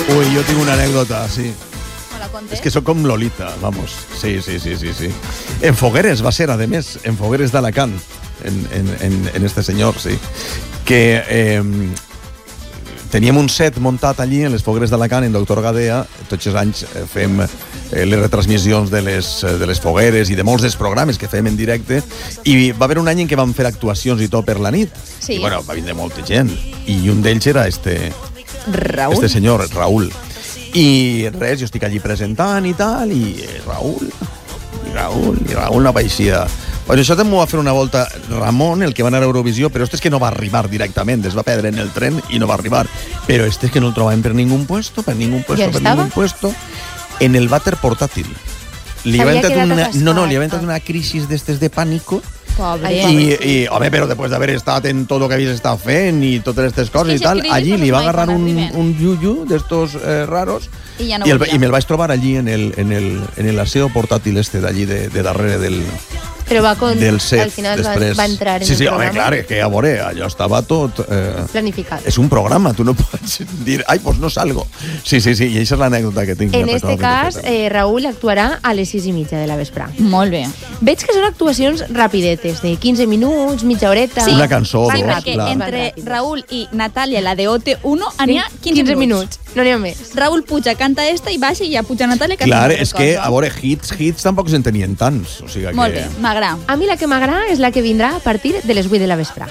Ui, jo tinc una anècdota, sí. És que sóc com Lolita, vamos. Sí. En Fogueres va ser, a més, en Fogueres d'Alacant, en este senyor, sí. Que teníem un set muntat allí, en les Fogueres d'Alacant, en Doctor Gadea. Tots els anys fem les retransmissions de les fogueres i de molts dels programes que fem en directe, i va haver un any en què vam fer actuacions i tot per la nit. Sí. I bueno, va vindre molta gent, i un d'ells era este senyor, Raúl. I res, jo estic allí presentant i tal, i Raúl no apareixia. Bueno, això també ho va fer una volta Ramon, el que va anar a Eurovisió, però este és que no va arribar directament, es va perdre en el tren i no va arribar. Però este és que no el trobàvem per ningún puesto, en el vàter portàtil. Li havia entrat una crisi d'estes de pànico. Pobre. I, home, però després d'haver estat en tot el que havies estat fent i totes aquestes coses i tal, allí li va agarrar un yuyu d'estos raros i me'l vaig trobar allí en l'aseo portàtil este d'allí de darrere Però del set. al final després va entrar en sí, el programa. Home, clar, que a veure, allò estava tot... planificat. És un programa, tu no pots dir, ai, pues no salgo. Sí, i aquesta és l'anècdota que tinc. En este cas, Raúl actuarà a les 6:30 de la vesprà. Molt bé. Veig que són actuacions rapidetes, de 15 minuts, mitja horeta... Sí. Una cançó, Sí, dos, perquè clar. entre Raúl i Natàlia, la de OT1, n'hi ha 15 minuts. No n'hi ha més. Raúl puja, canta esta i baixa i ja puja Natàlia. Clar, és que, a veure, hits tampoc se'n tenien tants. O sigui que... Molt bé, m'agrada. A mi la que m'agrada és la que vindrà a partir de les 8 de la vesprà.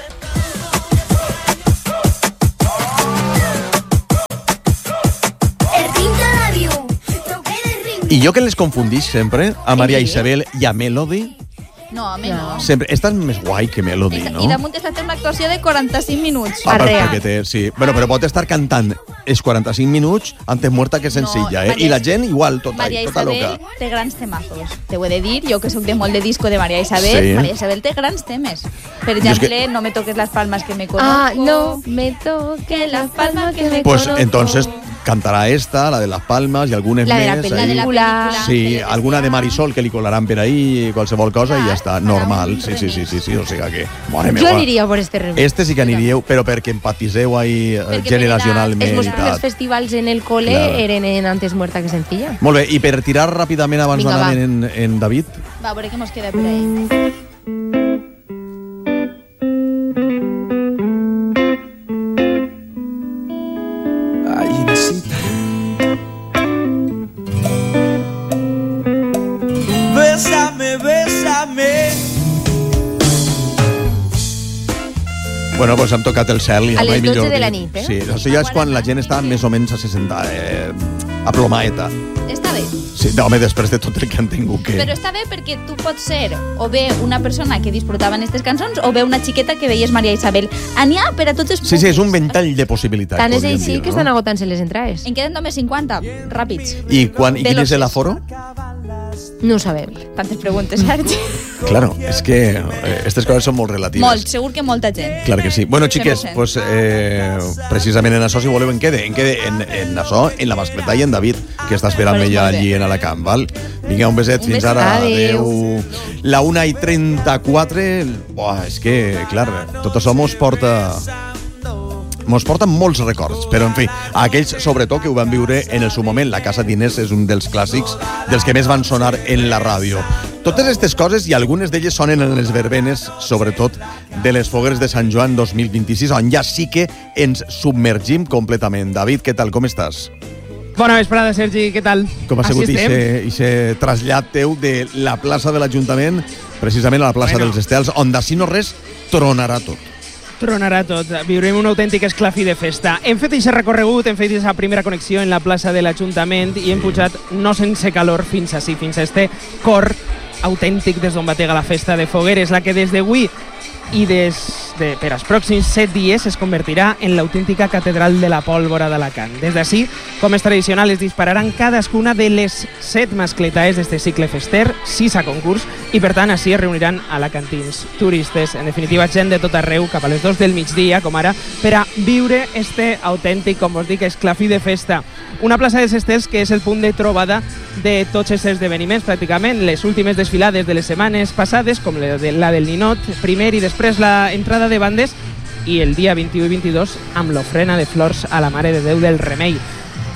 I jo que les confundís sempre, a Maria Isabel i a Melody, No, home, no. sempre, esta és més guai que Melody, no? I damunt està fent una actuació de 45 minuts. Perquè té, sí. Bueno, però pot estar cantant els 45 minuts antes muerta que senzilla, No, I la gent igual, tota Isabel loca. té grans temazos. Te ho he de dir, jo que soc de molt de disco de Maria Isabel, Sí. Maria Isabel té grans temes. Per exemple, No me toques las palmas que me conozco. Ah, no me toque las palmas que me Pues conozco. entonces cantarà esta, la de las palmas, i algunes La de la més. pel·lícula. La de la pel·lícula. Sí, alguna de Marisol que li colaran per ahí, qualsevol cosa, i ja està, normal. Sí, o sigui que... Mare Jo meva. aniria per este remix. Este sí que aniríeu, però perquè empatiseu ahí Perquè generacionalment Els i primers tal. festivals en el cole Claro. eren en Antes muerta que sencilla. Molt bé, i per tirar ràpidament abans Vinga, d'anar va. en David, Va, a veure què mos queda per ahí. Bésame. bueno, pues hem tocat el cel. I A les mai 12 millor de la dit. nit, eh? Sí, això ja és quan la gent està més o menys a 60, a plomaeta. Està bé. Sí, no, home, després de tot el que han tingut que... Però està bé perquè tu pots ser o bé una persona que disfrutava en aquestes cançons o bé una xiqueta que veies Maria Isabel. N'hi ha per a tots els públics. Sí, és un ventall de possibilitats. Tant és podríem així dir, que no? estan agotant-se les entrades. En queden només 50, ràpids. I quin és l'aforo? No ho sabem. Tantes preguntes, Sergi. Claro, és que aquestes coses són molt relatives. Molt, segur que molta gent. Clar que sí. Bueno, xiques, 100%. pues, precisament en això, si voleu, en quede en això, en la mascleta i en David, que està esperant Pues ella molt bé. allí en Alacant, val? Vinga, un beset, Un fins beset. ara. Adéu. La 1:34, buah, és que, clar, tot això mos porta molts records, però en fi, aquells sobretot que ho van viure en el seu moment. La Casa d'Inés és un dels clàssics dels que més van sonar en la ràdio. Totes aquestes coses, i algunes d'elles sonen en les verbenes, sobretot de les Fogueres de Sant Joan 2026, on ja sí que ens submergim completament. David, què tal, com estàs? Bona vesprada, Sergi, què tal? Com ha sigut aquest trasllat teu de la plaça de l'Ajuntament precisament a la plaça dels Estels, on d'ací no res tronarà tot? Tronarà tot. Viurem un autèntic esclafí de festa. Hem fet aquest recorregut, hem fet aquesta primera connexió en la plaça de l'Ajuntament i hem pujat no sense calor fins ací, fins a este cor autèntic des d'on batega la festa de Fogueres, la que des d'avui i per als pròxims 7 dies es convertirà en l'autèntica catedral de la pólvora d'Alacant. Des d'ací, com és tradicional, es dispararan cadascuna de les 7 mascletaes d'este cicle fester, 6 a concurs, i per tant així es reuniran alacantins, turistes, en definitiva gent de tot arreu, cap a les 2 del migdia, com ara, per a viure este autèntic, com vos dic, esclafí de festa. Una plaça dels Estels que és el punt de trobada de tots els esdeveniments, pràcticament les últimes desfilades de les setmanes passades, com la del Ninot, primer i després la entrada de bandes, i el dia 21 i 22 amb l'ofrena de flors a la Mare de Déu del Remei.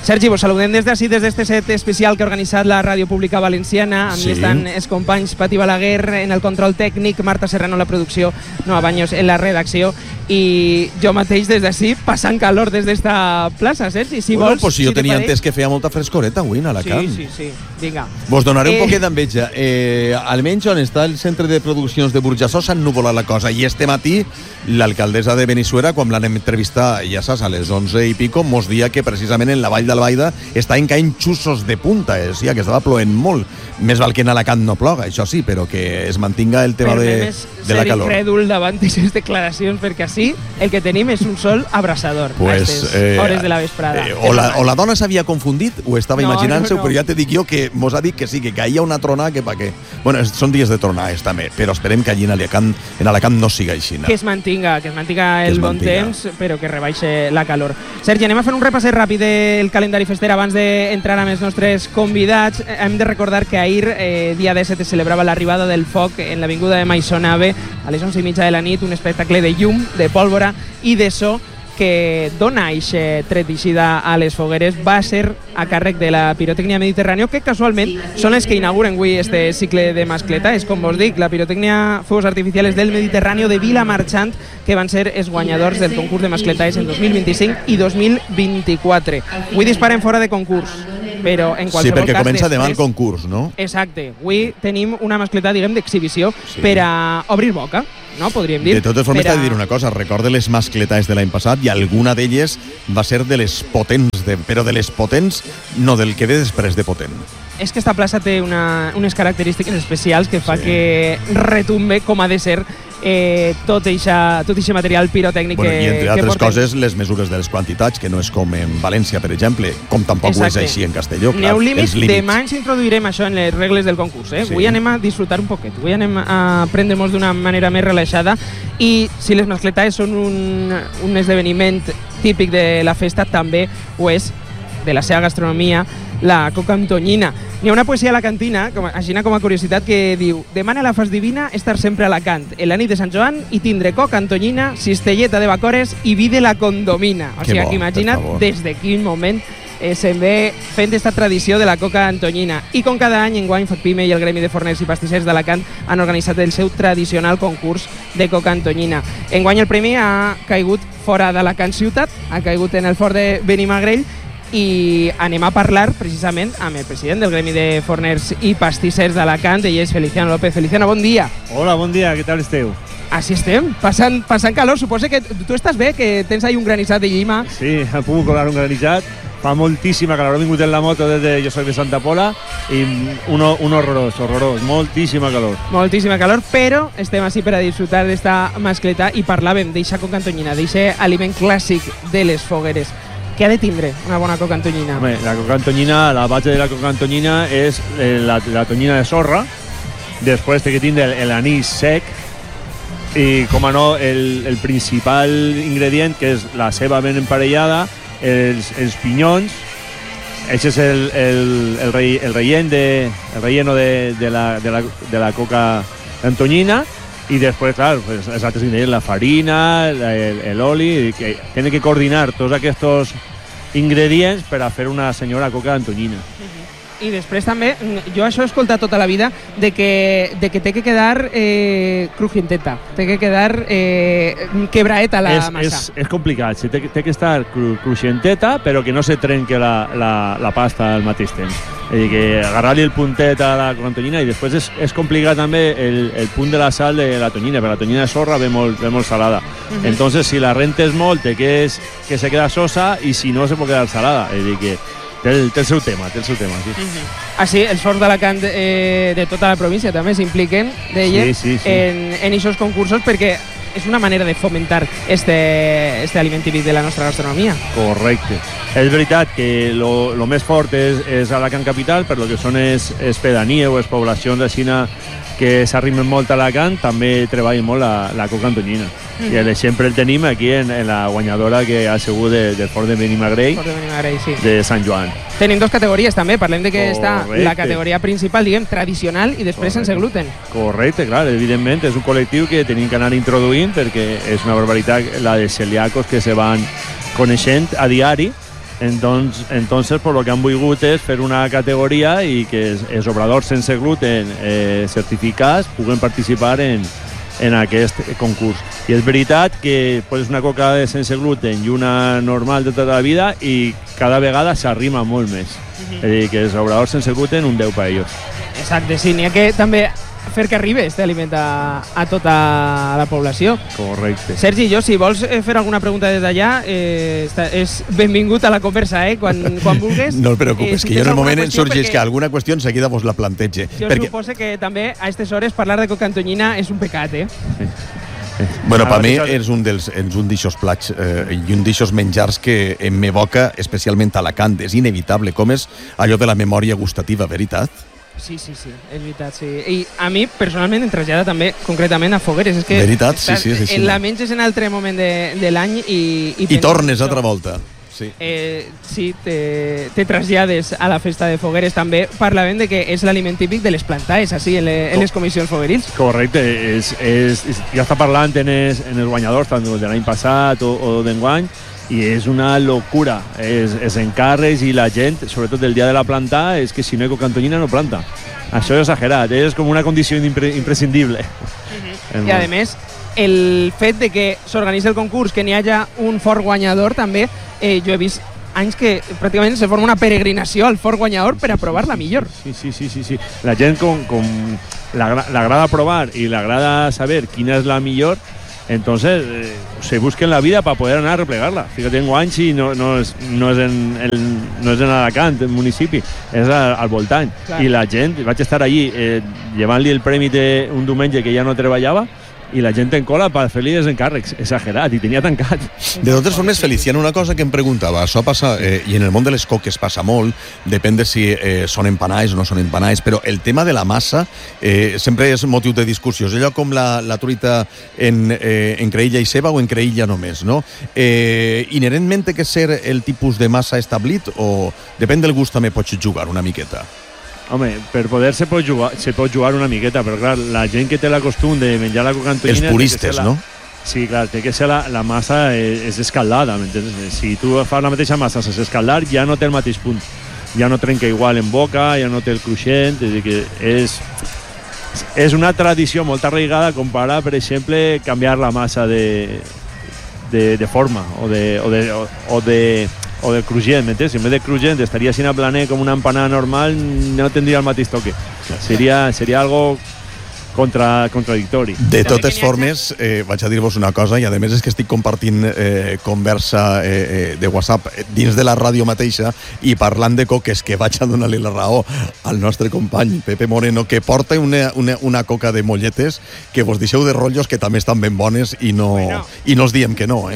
Sergi, vos saludem des d'ací, des d'este set especial que ha organitzat la Ràdio Pública Valenciana. Amb mi estan els companys Pati Balaguer en el control tècnic, Marta Serrano en la producció, Noa Baños en la redacció i jo mateix des d'ací passant calor des d'esta plaça, Sergi. Si vols, pues jo tenia entès que feia molta frescoreta avui a Alacant. Sí, vinga. Vos donaré un poquet d'enveja. Almenys on està el centre de produccions de Burjassó s'ha ennuvolat la cosa i este matí l'alcaldessa de Benissuera, quan l'han entrevistat, ja saps, a les 11 i pico, mos dia que precisament en la vall d'Albaida estaven caient xussos de punta, que estava ploent molt. Més val que en Alacant no ploga, això sí, però que es mantinga el tema de la calor. Ser incrèdul davant d'aquestes declaracions, perquè així el que tenim és un sol abrasador a aquestes hores de la vesprada. O la dona s'havia confundit o estava imaginant-se, però ja te dic jo que mos ha dit que sí, que caia una tronada que pa què. Bueno, són dies de tronades també, però esperem que allí en Alacant no siga així. Que es mantinga el bon temps, però que rebaixe la calor. Sergi, anem a fer un repasset ràpid del calendari fester abans d'entrar amb els nostres convidats. Hem de recordar que ahir, dia 17, es celebrava l'arribada del foc en l'avinguda de Maisonave a les 11:30 de la nit, un espectacle de llum, de pólvora i de so que dona aquest tret d'eixida a les fogueres. Va ser a càrrec de la Pirotècnia Mediterrània, que casualment són els que inauguren avui este cicle de mascleta. És com vos dic, la Pirotècnia Fuegos Artificiales del Mediterráneo de Vilamarxant, que van ser els guanyadors del concurs de mascletaes en 2025 i 2024. Avui disparen fora de concurs, però en qualsevol cas... Sí, perquè comença demà el concurs, no? Exacte. Avui tenim una mascleta, diguem, d'exhibició per a obrir boca, no? Podríem dir. De totes formes, t'he de dir una cosa. Recorde les mascletaes de l'any passat i alguna d'elles va ser de les potents, però de les potents, no del que ve després de potent. És que esta plaça té unes característiques especials que fa que retumbe com ha de ser tot aquest material pirotècnic que i entre altres coses, les mesures de les quantitats, que no és com en València, per exemple, com tampoc ho és així en Castelló. N'hi ha un límit. Demà ens introduirem això en les regles del concurs. Avui anem a disfrutar un poquet, avui anem a prendre-nos d'una manera més relaxada, i si les mascletaes són un esdeveniment típic de la festa, també ho és de la seva gastronomia, la coca amb tonyina. N'hi ha una poesia a la cantina, així com a curiositat, que diu: demana la fas divina estar sempre a Alacant, en la nit de Sant Joan, i tindre coca amb tonyina, cistelleta de bacores i vi de la condomina. O sigui, imagina't des de quin moment se'n ve fent aquesta tradició de la coca antonyina. I com cada any, enguany, FACPIME i el Gremi de Forners i Pastissers d'Alacant han organitzat el seu tradicional concurs de coca antonyina. Enguany el premi ha caigut fora d'Alacant ciutat, ha caigut en el fort de Benimagrell, i anem a parlar precisament amb el president del Gremi de Forners i Pastissers d'Alacant, ell és Feliciano López. Feliciano, bon dia. Hola, bon dia, què tal esteu? Així estem, passant calor. Suposo que tu estàs bé, que tens ahí un granissat de llima. Sí, he pogut colar un granissat. Fa moltíssima calor. He vingut en la moto jo soy de Santa Pola, i un horrorós, moltíssima calor. Moltíssima calor, però estem així per a disfrutar d'esta mascleta i parlàvem d'eixa coca antonyina, d'eixe aliment clàssic de les fogueres. Què ha de tindre una bona coca antonyina? Home, la coca antonyina, la base de la coca antonyina és la tonyina de sorra, després té que tindre l'anís sec, i, com a no, el principal ingredient, que és la ceba ben emparellada, els pinyons. Aquest és el relleno de la coca antonyina. I després, clar, els altres ingredients, la farina, l'oli, que tenen que coordinar tots aquests ingredients per a fer una senyora coca antonyina. I després també, jo això he escoltat tota la vida, de que té que quedar crujienteta, té que quedar quebraeta la massa. És complicat, sí, té que estar crujienteta, però que no se trenque la pasta al mateix temps. És a dir, que agarrar-li el puntet a la coca antonyina, i després és complicat també el punt de la sal de la tonyina, perquè la tonyina de sorra ve molt salada. Entonces, si la rentes molt, té que se queda sosa, i si no, se pot quedar salada. És a dir, que té el seu tema, sí. Així, els forts d'Alacant de tota la província també s'impliquen d'elles en aquests concursos, perquè és una manera de fomentar este aliment típic de la nostra gastronomia. Correcte. És veritat que el més fort és Alacant capital, per lo que són les pedanies o les poblacions així que s'arrimen molt a Alacant, també treballen molt la coca antonyina. I l'exemple el tenim aquí en la guanyadora que ha sigut del Fort de Benimagrell, de Sant Joan. Tenim dues categories també, parlem de que està la categoria principal, diguem, tradicional, i després sense gluten. Correcte, clar, evidentment, és un col·lectiu que tenim que anar introduint, perquè és una barbaritat la de celíacos que se van coneixent a diari, Entonces, por lo que han volgut és fer una categoria i que els obradors sense gluten certificats puguen participar en aquest concurs. I és veritat que és una coca sense gluten i una normal de tota la vida i cada vegada s'arrima molt més. És a dir, que els obradors sense gluten un 10 per ells. Exacte, sí, n'hi ha que també fer que arribi aquest aliment a tota la població. Correcte. Sergi, jo, si vols fer alguna pregunta des d'allà, és benvingut a la conversa, quan vulguis. No et preocupes, que jo en el moment en sorgeix que alguna qüestió enseguida vos la plantege. Jo suposo que també a aquestes hores parlar de coca antonyina és un pecat, Sí. Bueno, per mi és un d'eixos plats i un d'eixos menjars que m'evoca especialment Alacant. És inevitable, com és allò de la memòria gustativa, veritat? Sí, és veritat, sí. I a mi, personalment, em trasllada també concretament a Fogueres. És que veritat, sí. La menges en altre moment de l'any i tornes altra volta. Sí, te trasllades a la festa de Fogueres. També parlàvem de que és l'aliment típic de les plantaes, així, en les comissions foguerils. Correcte, ja està parlant en els guanyadors, tant de l'any passat o d'enguany, i és una locura. Els encàrrecs i la gent, sobretot el dia de la planta, és que si no hi ha coca antonyina no planta. Això és exagerat, és com una condició imprescindible. I a més, el fet de que s'organitzi el concurs, que n'hi hagi un fort guanyador també, jo he vist anys que pràcticament se forma una peregrinació al fort guanyador per a provar la millor. Sí. La gent com l'agrada provar i l'agrada saber quina és la millor, entonces se busquen la vida para poder anar a replegar-la. Fíjate, en guany sí, no és en Alacant, el municipi, és al voltant. Clar. I la gent, vaig estar allí llevant-li el premi un diumenge que ja no treballava, i la gent en cola per fer-li els encàrrecs. Exagerat, i tenia tancat. De totes formes, Feliciano, una cosa que em preguntava, això passa, i en el món de les coques passa molt, depèn de si són empanais o no són empanais, però el tema de la massa sempre és motiu de discussió. És allò com la truita en creïlla i ceba o en creïlla només, no? Inherentment té que ser el tipus de massa establit o depèn del gust també pots jugar una miqueta? Home, per poder se pot jugar una miqueta, però clar, la gent que té la costum de menjar la coca antonyina... Els puristes, no? Sí, clar, té que ser la massa és escaldada, m'entens? Si tu fas la mateixa massa sense escaldar, ja no té el mateix punt. Ja no trenca igual en boca, ja no té el cruixent, és a dir, que és una tradició molt arraigada comparar, per exemple, canviar la massa de forma o de cruixent, m'entens? Si en vez de cruixent estaria sin aplaner com una empanada normal, no tindria el mateix toque. Seria algo contradictori. De totes formes, vaig a dir-vos una cosa, i a més és que estic compartint conversa de WhatsApp dins de la ràdio mateixa i parlant de coques, que vaig a donar-li la raó al nostre company Pepe Moreno, que porta una coca de molletes que vos deixeu de rotllos, que també estan ben bones i no us diem que no,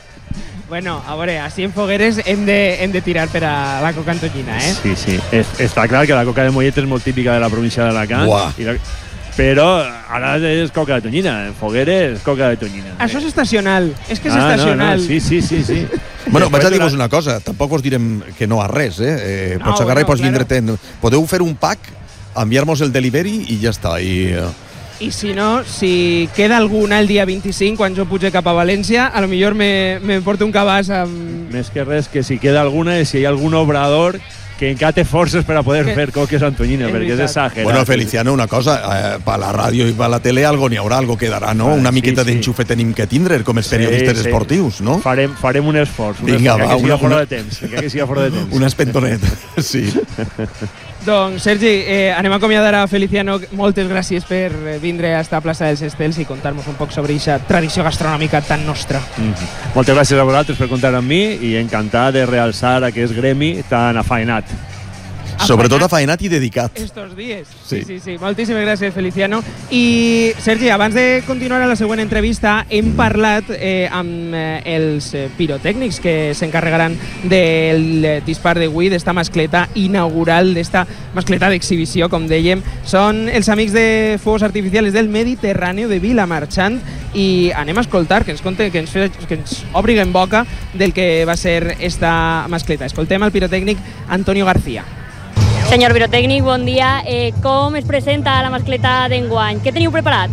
Bueno, a veure, així en Fogueres hem de tirar per a la coca antonyina, Sí. Està clar que la coca de mollet és molt típica de la província d'Alacant. Però ara és coca de tonyina. En Fogueres, coca de tonyina. Això és estacional. És que és estacional. No. Sí. Bueno, vaig a dir-vos una cosa. Tampoc us direm que no a res, Pots agarrar i pots vindre-te'n. Podeu fer un pack, enviar-nos el delivery i ja està. I si no, si queda alguna el dia 25, quan jo puge cap a València, a lo millor me porto un cabàs amb... Més que res, que si queda alguna, si hi ha algun obrador que encara té forces per a poder fer coques antonyina, perquè és exagerat. Bueno, Feliciano, una cosa, per la ràdio i per la tele algo n'hi haurà, algo quedarà, no? Una miqueta d'enxufe tenim que tindre, com els periodistes esportius, no? Farem un esforç. Vinga, va, que siga fora de temps. Un espentonet, sí. Doncs, Sergi, anem a acomiadar a Feliciano. Moltes gràcies per vindre a esta plaça dels Estels i contar-nos un poc sobre aquesta tradició gastronòmica tan nostra. Moltes gràcies a vosaltres per comptar amb mi i encantat de realçar aquest gremi tan afaenat. Sobretot afaenat i dedicat. Estos dies. Sí. Moltíssimes gràcies, Feliciano. I, Sergi, abans de continuar a la següent entrevista, hem parlat amb els pirotècnics que s'encarregaran del dispar d'avui, d'esta mascleta inaugural, d'esta mascleta d'exhibició, com dèiem. Són els amics de Fuegos Artificiales del Mediterrani de Vilamarxant i anem a escoltar, que ens obri en boca del que va ser esta mascleta. Escoltem al pirotècnic Antonio García. Señor pirotècnic, bon dia. ¿Cómo es presenta la mascleta d'enguany? ¿Qué teniu preparat?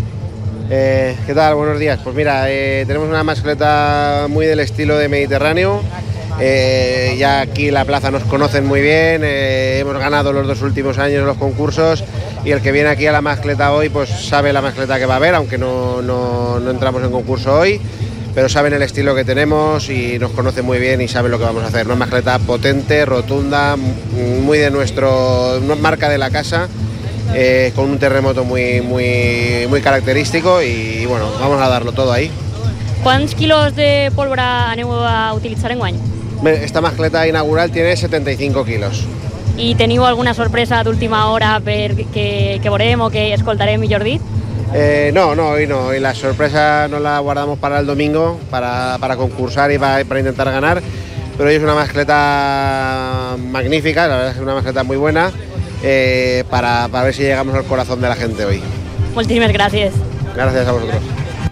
¿Qué tal? Buenos días. Pues mira, tenemos una mascleta muy del estilo de Mediterráneo. Ya aquí la plaza nos conocen muy bien, hemos ganado los 2 últimos años los concursos y el que viene aquí a la mascleta hoy pues sabe la mascleta que va a haber, aunque no entramos en concurso hoy, pero saben el estilo que tenemos y nos conocen muy bien y saben lo que vamos a hacer. Una mascleta potente, rotunda, muy de una marca de la casa, con un terremoto muy característico y bueno, vamos a darlo todo ahí. ¿Cuántos kilos de pólvora aneu a utilizar enguany? Esta mascleta inaugural tiene 75 kilos. I teniu alguna sorpresa d'última hora que veurem o que escoltarem, millor dit? No, hoy no. Hoy la sorpresa nos la guardamos para el domingo, para concursar y para intentar ganar. Pero hoy es una mascleta magnífica, la verdad es una mascleta muy buena, para ver si llegamos al corazón de la gente hoy. Moltíssimes gràcies. Gracias a vosotros.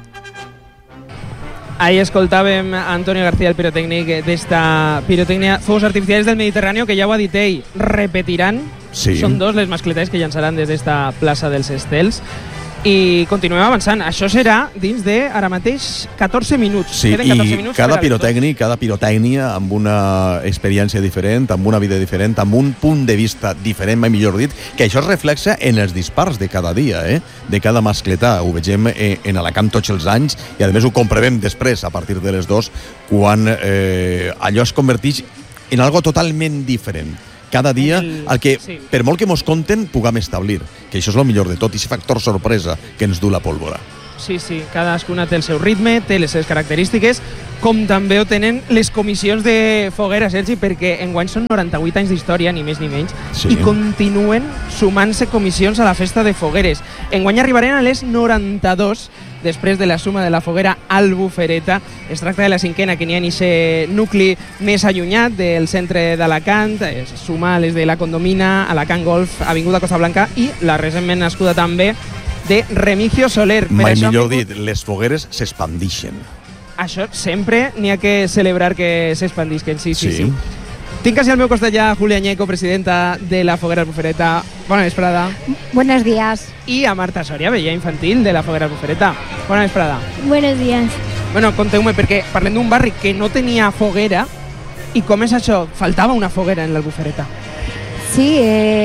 Ahí escoltàvem a Antonio García, el pirotècnic d'esta pirotècnia Fuegos Artificiales del Mediterráneo, que ja ho ha dit ell, repetiran. Sí. Són 2 les mascletes que llançaran des d'esta plaça dels Estels. I continuem avançant. Això serà dins de, ara mateix, 14 minuts. Sí, Queden 14 minuts cada pirotècnic, cada pirotècnia amb una experiència diferent, amb una vida diferent, amb un punt de vista diferent, mai millor dit, que això es reflexa en els dispars de cada dia, de cada mascletà. Ho vegem en Alacant tots els anys i, a més, ho comprovem després, a partir de les 2, quan allò es converteix en algo totalment diferent. Cada dia, el que, per molt que mos conten, puguem establir, que això és el millor de tot, i aquest factor sorpresa que ens du la pólvora. Sí, cadascuna té el seu ritme, té les seves característiques, com també ho tenen les comissions de foguera, Sergi, perquè enguany són 98 anys d'història, ni més ni menys, i continuen sumant-se comissions a la festa de fogueres. Enguany arribarem a les 92, després de la suma de la foguera Albufereta. Es tracta de la 5a que n'hi ha en aquest nucli més allunyat del centre d'Alacant, es suma a les de la Condomina, Alacant Golf, Avinguda Costa Blanca i la recentment nascuda també de Remigio Soler. Mai millor dit, les fogueres s'expandixen. Això sempre n'hi ha que celebrar que s'expandisquen, sí. Tinc quasi al meu costat ja Julia Ñeco, presidenta de la Foguera Albufereta. Bona vesprada. Buenos días. I a Marta Soria, veïlla infantil de la Foguera Albufereta. Bona vesprada. Buenos días. Bueno, conteu-me, perquè parlem d'un barri que no tenia foguera, i com és això? Faltava una foguera en l'Albufereta. Sí,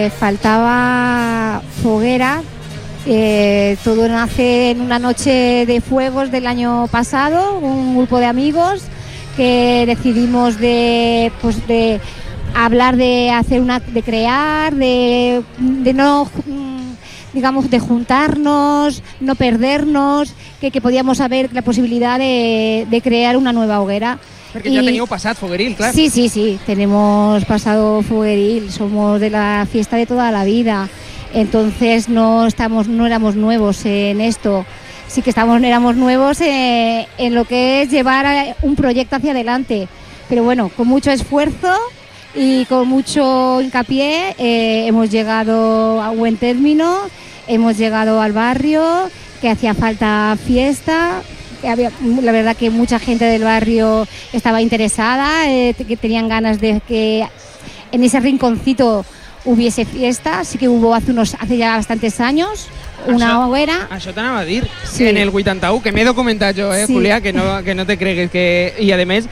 faltaba foguera. Todo nace en una noche de fuegos del año pasado, un grupo de amigos que decidimos de hablar, de hacer de crear, de no, digamos, de juntarnos, no perdernos, que podíamos haber la posibilidad de crear una nueva hoguera. Perquè ja teníeu passat fogueril, clar. Sí, tenemos pasado fogueril, somos de la fiesta de toda la vida, entonces no éramos nuevos en esto. Sí que éramos nuevos en lo que es llevar un proyecto hacia adelante, pero bueno, con mucho esfuerzo y con mucho hincapié hemos llegado a buen término, hemos llegado al barrio, que hacía falta fiesta, que había, la verdad que mucha gente del barrio estaba interesada, que tenían ganas de que en ese rinconcito hubiese fiesta, sí que hubo hace ya bastantes años una hoguera. Això t'anava a dir, sí. En el 81, que m'he documentat jo, sí. Julià, que no te cregues, i a més,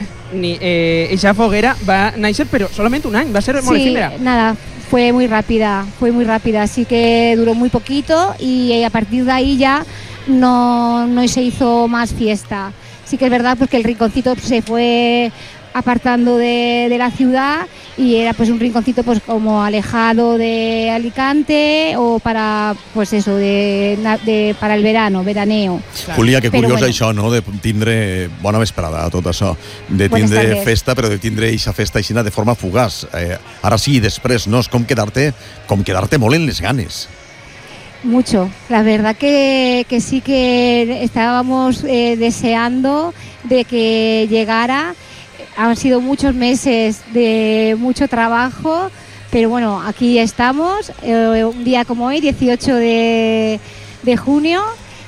eixa foguera va néixer, però solament un any, va ser molt efímera. Sí, nada, fue muy rápida, así que duró muy poquito y a partir de ahí ya no se hizo más fiesta. Sí que es verdad porque el rinconcito se fue apartando de la ciudad y era pues un rinconcito pues como alejado de Alicante o para pues eso para el veraneo. Julia, que curiós bueno. Això, no? De tindre bona vesprada, tot això, de tindre festa, però de tindre eixa festa aixina de forma fugaç. Ara sí, després, no? És com quedar-te molt en les ganes. Mucho, la verdad que sí que estábamos deseando de que llegara. Han sido muchos meses de mucho trabajo, pero bueno, aquí estamos, un día como hoy, 18 de junio,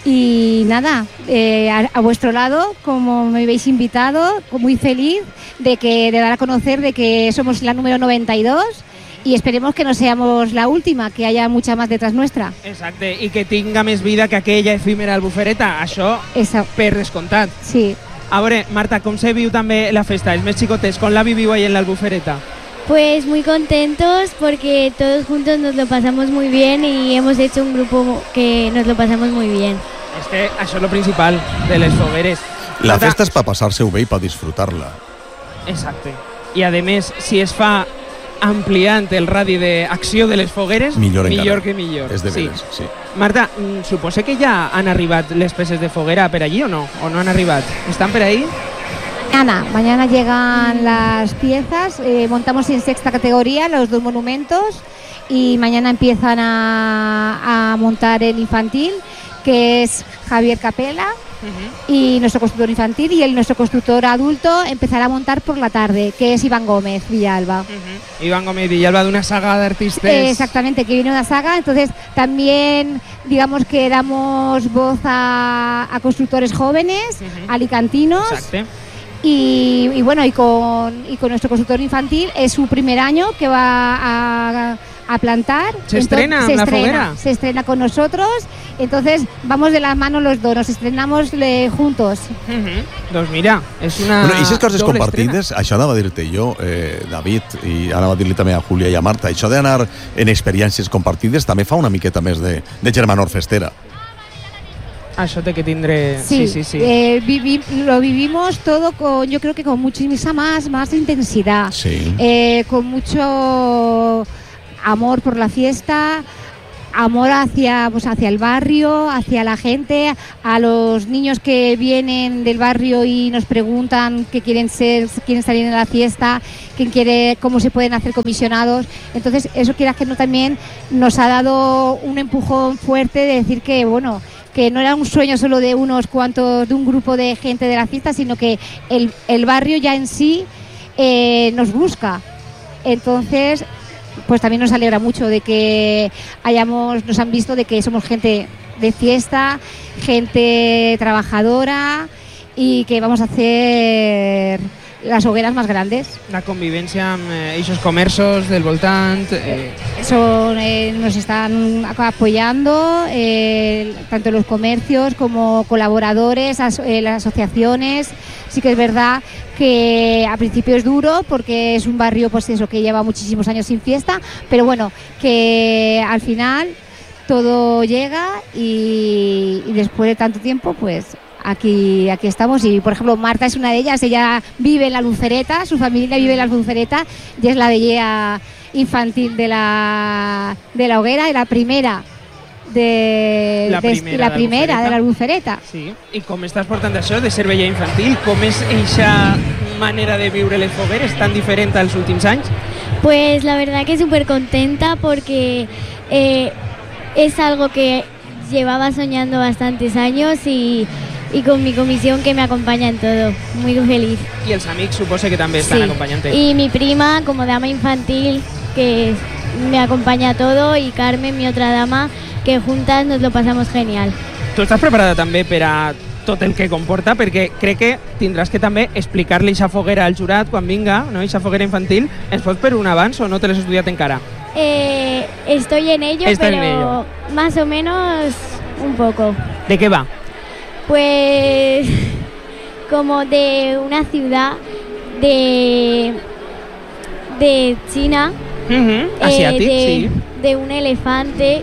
y nada, a vuestro lado, como me habéis invitado, muy feliz de dar a conocer de que somos la número 92, y esperemos que no seamos la última, que haya mucha más detrás nuestra. Exacte, i que tinga més vida que aquella efímera Albufereta, això per descomptat. Sí. A veure, Marta, com se viu també la festa? Els més xicotes, com la viviu ahí en la Albufereta? Pues muy contentos porque todos juntos nos lo pasamos muy bien y hemos hecho un grupo que nos lo pasamos muy bien. És que això és lo principal de les fogueres. La festa és per passar-se-ho bé i per disfrutar-la. Exacte. I a més, si es fa ampliant el radi d'acció de les fogueres, millor que millor. És de veres, sí. Marta, suposo que ja han arribat les peces de foguera per allí o no? ¿O no han arribat? ¿Están por ahí? Mañana llegan las piezas, montamos en sexta categoría los dos monumentos y mañana empiezan a montar el infantil, que es Javier Capela, y nuestro constructor infantil, y nuestro constructor adulto empezará a montar por la tarde, que es Iván Gómez Villalba. Iván Gómez Villalba, de una saga de artistas. Exactamente, que viene de una saga, entonces también digamos que damos voz a constructores jóvenes, alicantinos. Exacto. Y bueno, y con nuestro constructor infantil es su primer año que va a plantar. ¿Se estrena la foguera? Se estrena con nosotros, entonces vamos de la mano los dos, nos estrenamos juntos. Doncs mira, és una bueno, i si coses doble compartides, estrena. això anava a dir-te jo, David, i anava a dir-li també a Júlia i a Marta, això d'anar en experiències compartides també fa una miqueta més de germanor festera. Això té que tindre... Sí. Lo vivimos todo yo creo que con muchísima más intensidad. Sí. Con mucho amor por la fiesta, amor hacia el barrio, hacia la gente, a los niños que vienen del barrio y nos preguntan qué quieren salir en la fiesta, cómo se pueden hacer comisionados. Entonces eso, quieras que no, también nos ha dado un empujón fuerte de decir que bueno, que no era un sueño solo de unos cuantos, de un grupo de gente de la fiesta, sino que el barrio ya en sí nos busca. Entonces, pues también nos alegra mucho de que nos han visto de que somos gente de fiesta, gente trabajadora y que vamos a hacer las hogueras más grandes. La convivència amb esos comerços del voltant... Nos están apoyando tanto los comercios como colaboradores, las asociaciones. Sí que es verdad que al principio es duro porque es un barrio pues eso, que lleva muchísimos años sin fiesta, pero bueno, que al final todo llega y después de tanto tiempo pues aquí estamos. Y por ejemplo Marta es una de ellas, ella vive en la Albufereta, su familia vive en la Albufereta y es la vellea infantil de la hoguera, de la primera de la Albufereta. Sí. I com estàs portant això de ser vellea infantil? Com és eixa manera de viure les fogueres tan diferent als últims anys? Pues la verdad que súper contenta porque es algo que llevaba soñando bastantes años y con mi comisión que me acompaña en todo. Muy feliz. Y els amics suposo que també estan acompañante. Y mi prima como dama infantil que me acompaña a todo, y Carmen, mi otra dama, que juntas nos lo pasamos genial. Tu estàs preparada també per a tot el que comporta, perquè crec que tindràs que també explicar-li eixa foguera al jurat quan vinga, no? Eixa foguera infantil. Ens pots per un abans o no te l'has estudiat encara? Estoy en ello, pero más o menos un poco. ¿De qué va? Pues como de una ciudad de China, asiàtic, sí. De un elefante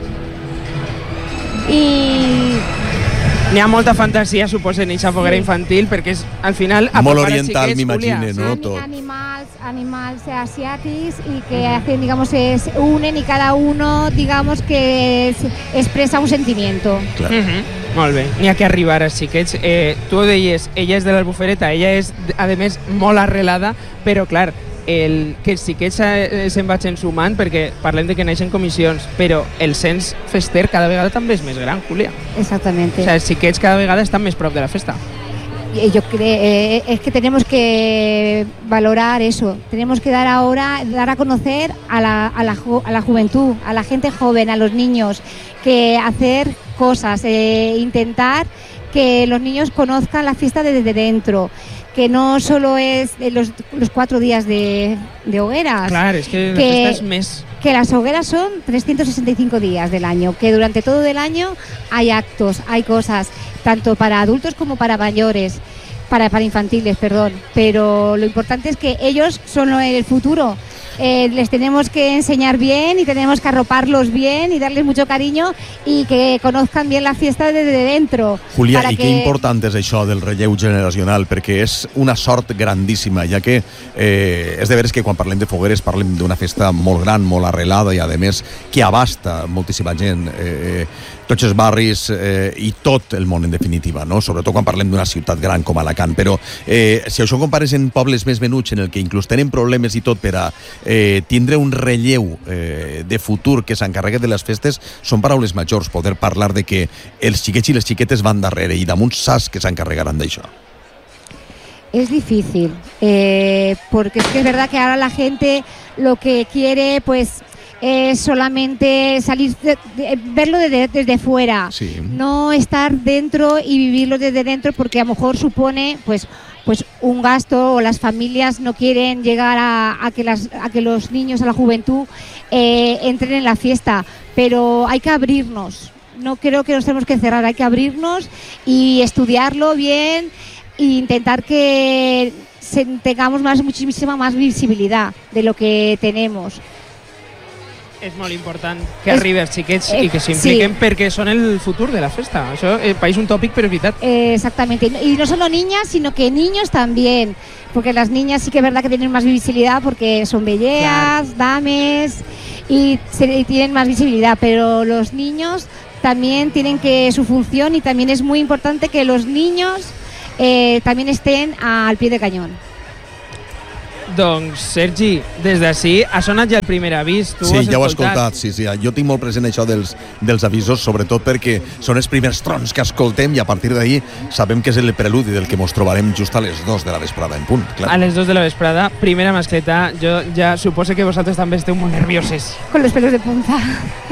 i... N'hi ha molta fantasia, suposo, en aquesta foguera infantil, perquè és, al final... Molt oriental, m'imagine, ¿no? Tot. Animals asiáticos y que hacen, digamos, se unen y cada uno, digamos, que expresa un sentimiento. Claro. Molt bé, n'hi ha que arribar als xiquets. Tu ho deies, ella és de l'Albufereta, ella és, a més, molt arrelada, però, clar, que els xiquets se'n vagin sumant, perquè parlem de que neixen comissions, però el cens fester cada vegada també és més gran, Júlia. Exactamente. O sea, els xiquets cada vegada estan més prop de la festa. Yo creo es que tenemos que valorar eso, tenemos que dar a conocer a la juventud, a la gente joven, a los niños, que hacer cosas, intentar que los niños conozcan la fiesta desde dentro, que no solo es los 4 días de hogueras. Claro, es que la fiesta es mes. Que las hogueras son 365 días del año, que durante todo el año hay actos, hay cosas, tanto para adultos como para mayores, para infantiles, perdón. Pero lo importante es que ellos son el futuro. Les tenemos que enseñar bien y tenemos que arroparlos bien y darles mucho cariño y que conozcan bien la fiesta desde dentro. Julià, i que important és això del relleu generacional, perquè és una sort grandíssima, ja que és de veres que quan parlem de fogueres parlem d'una festa molt gran, molt arrelada i a més que abasta moltíssima gent, tots els barris i tot el món en definitiva, no? Sobretot quan parlem d'una ciutat gran com Alacant, però si això compares en pobles més menuts en el que inclús tenen problemes i tot per a tindre un relleu de futur que s'encarregue de les festes, són paraules majors, poder parlar de que els xiquets i les xiquetes van darrere i damunt saps que s'encarregaran d'això. Es difícil, porque es que es verdad que ahora la gente lo que quiere pues es solamente salir, verlo desde fuera, sí. No estar dentro y vivirlo desde dentro, porque a lo mejor supone pues un gasto, o las familias no quieren llegar a que los niños, a la juventud entren en la fiesta, pero hay que abrirnos. No creo que nos tenemos que cerrar, hay que abrirnos y estudiarlo bien e intentar que tengamos muchísima más visibilidad de lo que tenemos. És molt important que arribi als xiquets i que s'impliquen, sí. Perquè són el futur de la festa. Això pareix un tòpic, però és veritat. Exactamente. Y no solo niñas, sino que niños también. Porque las niñas sí que es verdad que tienen más visibilidad porque son belleas, claro. Dames, y tienen más visibilidad. Pero los niños también tienen su función, y también es muy importante que los niños también estén al pie de cañón. Doncs, Sergi, des d'ací ha sonat ja el primer avís. Tu sí, ja ho he escoltat. Sí. Jo tinc molt present això dels avisos, sobretot perquè són els primers trons que escoltem i a partir d'ahir sabem que és el preludi del que ens trobarem just a les 2 de la vesprada en punt. Clar. A les 2 de la vesprada, primera mascleta. Jo ja suposo que vosaltres també esteu molt nervioses. Con los pelos de punta.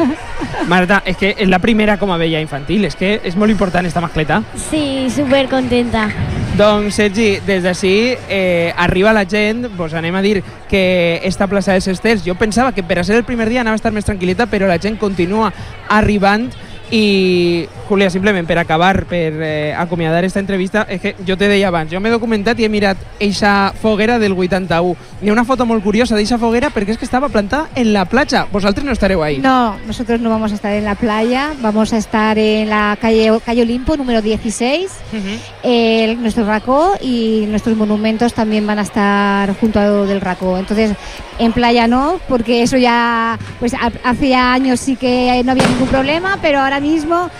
Marta, és que és la primera com a vella infantil. És que és molt important esta mascleta. Sí, super contenta. Doncs, Sergi, des d'ací arriba la gent. Vos anem a dir que esta plaça dels Estels, jo pensava que per a ser el primer dia anava a estar més tranquil·leta, però la gent continua arribant. I, Julià, simplement per acabar, per acomiadar esta entrevista, és que jo te deia abans, jo m'he documentat i he mirat eixa foguera del 81. Hi ha una foto molt curiosa d'eixa foguera perquè és que estava plantada en la platja. Vosaltres no estareu ahí. No, nosotros no vamos a estar en la playa, vamos a estar en la calle Olimpo, número 16, nuestro racó, y nuestros monumentos también van a estar junto a del racó. Entonces, en playa no, porque eso ya, pues hace ya años sí que no había ningún problema, pero ahora mismo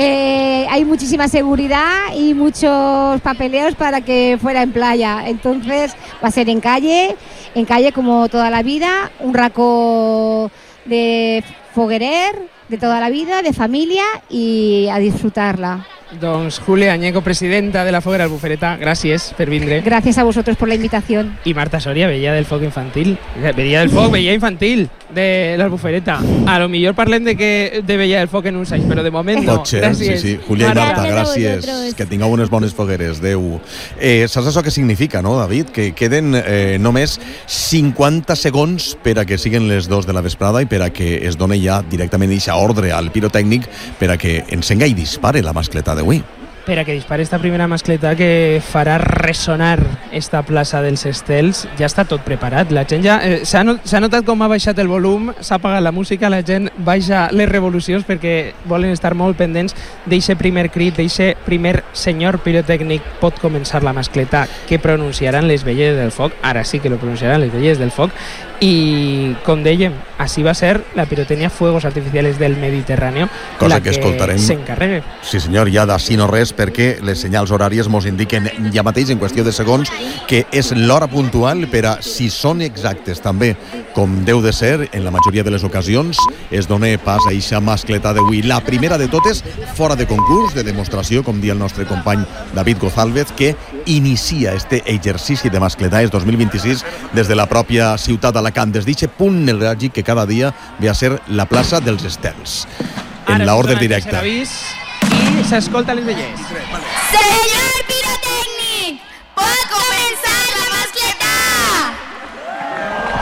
hay muchísima seguridad y muchos papeleos para que fuera en playa. Entonces va a ser en calle como toda la vida, un racó de foguerer de toda la vida, de familia, y a disfrutarla. Doncs Julia Añeco, presidenta de la Foguera Albufera, gràcies per vindre. Gracias a vosotros por la invitación. Y Marta Soria, vella del foc infantil. Vella del foc, vella infantil de l'Albufereta. A lo millor parlem de vella del foc en uns anys, però de moment no. Gràcies. Sí. Julia i Marta, gràcies. Que tingueu unes bones fogueres. Adéu. Saps això què significa, no, David? Que queden només 50 segons per a que siguin les 2 de la vesprada i per a que es doni ja directament eixa ordre al pirotècnic per a que encenga i dispare la mascleta d'avui. Per a que dispare esta primera mascleta que farà ressonar esta plaça dels Estels, ja està tot preparat. La gent ja s'ha notat com ha baixat el volum, s'ha apagat la música, la gent baixa les revolucions perquè volen estar molt pendents d'eixe primer crit, d'eixe primer senyor pirotècnic. Pot començar la mascleta que pronunciaran les velles del foc. Ara sí que lo pronunciaran les velles del foc. I, com dèiem, així va ser la pirotècnia Fuegos Artificiales del Mediterráneo, cosa que escoltarem, s'encarregue. Sí senyor, ja d'ací no res, perquè les senyals horàries mos indiquen ja mateix, en qüestió de segons, que és l'hora puntual per a, si són exactes també, com deu de ser en la majoria de les ocasions, es dona pas a eixa mascleta d'avui. La primera de totes, fora de concurs, de demostració, com dia el nostre company David González, que inicia este exercici de mascletaes 2026 des de la pròpia ciutat d'Alacant, des d'eixe punt neuràlgic que cada dia ve a ser la plaça dels Estels. En l'ordre directe. I s'escolta les vellers. Señor Pirote!